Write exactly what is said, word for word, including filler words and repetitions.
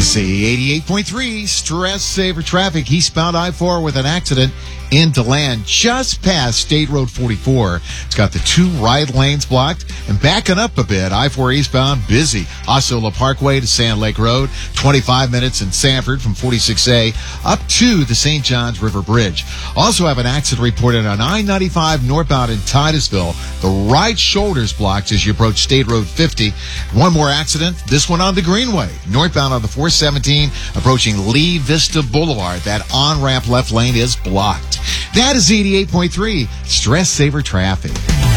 Z eighty-eight point three, Stress Saver Traffic, eastbound I four with an accident into land just past State Road forty-four. It's got the two right lanes blocked and backing up a bit. I four eastbound, busy. Osceola Parkway to Sand Lake Road, twenty-five minutes in Sanford from forty-six A up to the Saint Johns River Bridge. Also have an accident reported on I ninety-five northbound in Titusville. The right shoulder's blocked as you approach State Road fifty. One more accident, this one on the Greenway. Northbound on the four seventeen, approaching Lee Vista Boulevard. That on-ramp left lane is blocked. That is eighty-eight point three, Stress Saver Traffic.